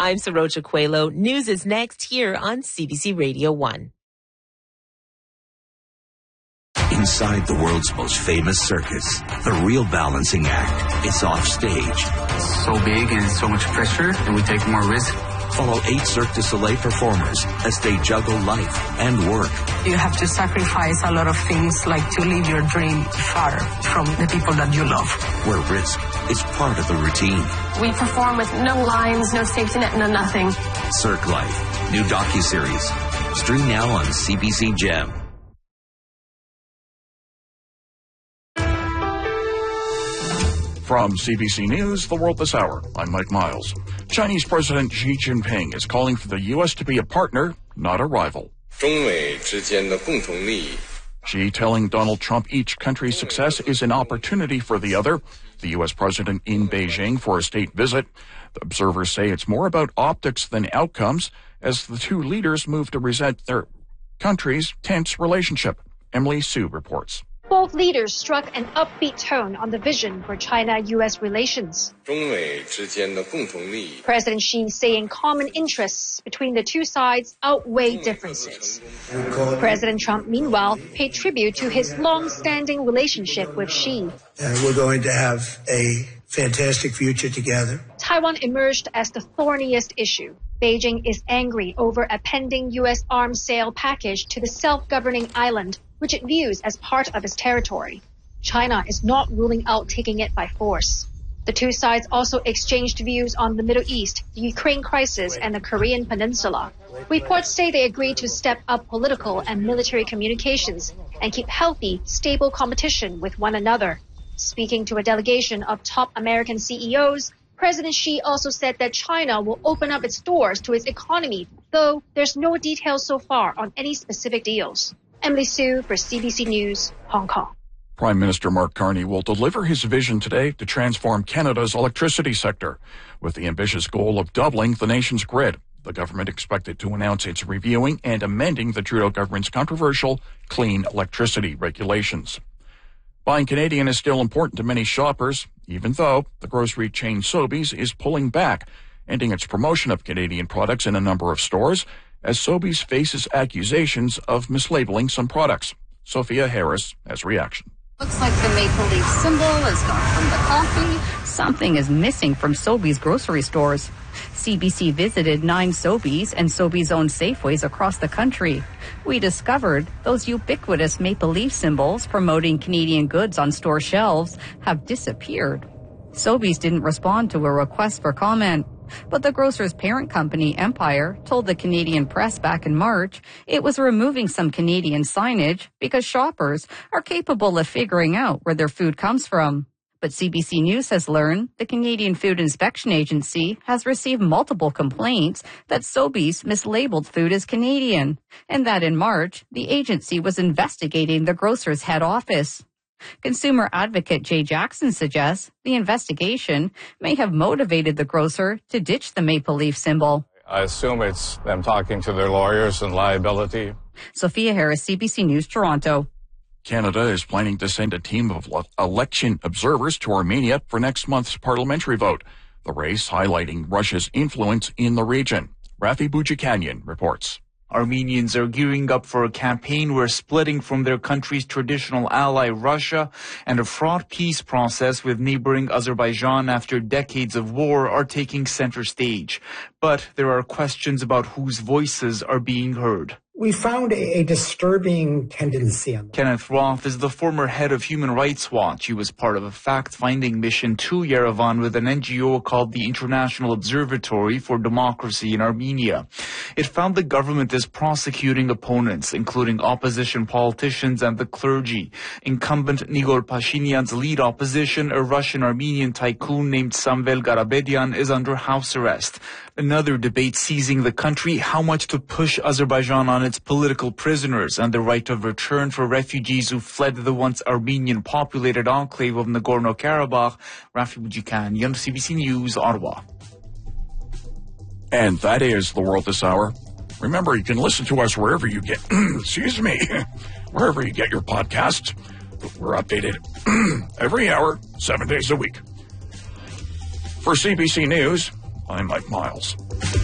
I'm Sarocha Coelho. News is next here on CBC Radio 1. Inside the world's most famous circus, the real balancing act is off stage. It's so big and so much pressure, and we take more risk. Follow 8 Cirque du Soleil performers as they juggle life and work. You have to sacrifice a lot of things, like to leave your dream far from the people that you love. Where risk is part of the routine. We perform with no lines, no safety net, no nothing. Cirque Life, new docuseries. Stream now on CBC Gem. From CBC News, The World This Hour, I'm Mike Miles. Chinese President Xi Jinping is calling for the U.S. to be a partner, not a rival. Xi telling Donald Trump each country's success is an opportunity for the other. The U.S. President in Beijing for a state visit. The observers say it's more about optics than outcomes as the two leaders move to reset their countries' tense relationship. Emily Sue reports. Both leaders struck an upbeat tone on the vision for China-U.S. relations. President Xi saying common interests between the two sides outweigh differences. President Trump, meanwhile, paid tribute to his long-standing relationship with Xi. We're going to have a fantastic future together. Taiwan emerged as the thorniest issue. Beijing is angry over a pending U.S. arms sale package to the self-governing island, which it views as part of its territory. China is not ruling out taking it by force. The two sides also exchanged views on the Middle East, the Ukraine crisis, and the Korean Peninsula. Reports say they agreed to step up political and military communications and keep healthy, stable competition with one another. Speaking to a delegation of top American CEOs, President Xi also said that China will open up its doors to its economy, though there's no details so far on any specific deals. Emily Sue for CBC News, Hong Kong. Prime Minister Mark Carney will deliver his vision today to transform Canada's electricity sector, with the ambitious goal of doubling the nation's grid. The government expected to announce it's reviewing and amending the Trudeau government's controversial clean electricity regulations. Buying Canadian is still important to many shoppers, even though the grocery chain Sobeys is pulling back, ending its promotion of Canadian products in a number of stores, as Sobeys faces accusations of mislabeling some products. Sophia Harris has reaction. Looks like the maple leaf symbol is gone from the coffee. Something is missing from Sobeys grocery stores. CBC visited 9 Sobeys and Sobeys-owned Safeways across the country. We discovered those ubiquitous maple leaf symbols promoting Canadian goods on store shelves have disappeared. Sobeys didn't respond to a request for comment, but the grocer's parent company, Empire, told the Canadian press back in March it was removing some Canadian signage because shoppers are capable of figuring out where their food comes from. But CBC News has learned the Canadian Food Inspection Agency has received multiple complaints that Sobeys mislabeled food as Canadian, and that in March, the agency was investigating the grocer's head office. Consumer advocate Jay Jackson suggests the investigation may have motivated the grocer to ditch the maple leaf symbol. I assume it's them talking to their lawyers and liability. Sophia Harris, CBC News, Toronto. Canada is planning to send a team of election observers to Armenia for next month's parliamentary vote, the race highlighting Russia's influence in the region. Rafi Boudjikanian reports. Armenians are gearing up for a campaign where splitting from their country's traditional ally Russia and a fraught peace process with neighboring Azerbaijan after decades of war are taking center stage. But there are questions about whose voices are being heard. We found a disturbing tendency. Kenneth Roth is the former head of Human Rights Watch. He was part of a fact-finding mission to Yerevan with an NGO called the International Observatory for Democracy in Armenia. It found the government is prosecuting opponents, including opposition politicians and the clergy. Incumbent Nigol Pashinyan's lead opposition, a Russian-Armenian tycoon named Samvel Garabedian, is under house arrest. Another debate seizing the country, how much to push Azerbaijan on its political prisoners and the right of return for refugees who fled the once Armenian-populated enclave of Nagorno-Karabakh. Rafi Boudjikanian, CBC News, Ottawa. And that is The World This Hour. Remember, you can listen to us wherever you get, wherever you get your podcasts. We're updated every hour, 7 days a week. For CBC News, I'm Mike Miles.